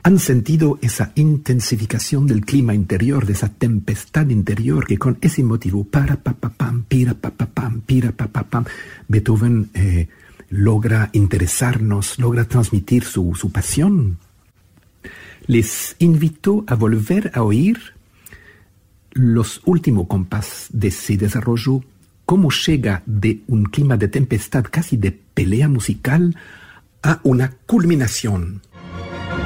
Han sentido esa intensificación del clima interior, de esa tempestad interior que con ese motivo, para pa pa pam, pira pa pa pam, pira pa pa pam, Beethoven logra interesarnos, logra transmitir su pasión. Les invito a volver a oír los últimos compás de ese desarrollo, cómo llega de un clima de tempestad, casi de pelea musical, a una culminación.